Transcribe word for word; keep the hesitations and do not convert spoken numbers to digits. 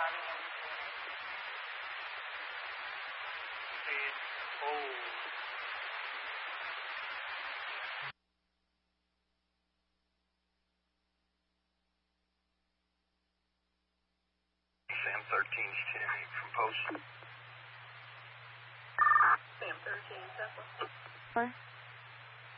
Sam thirteen's ten eight from post. Sam thirteen, Tesla. Four.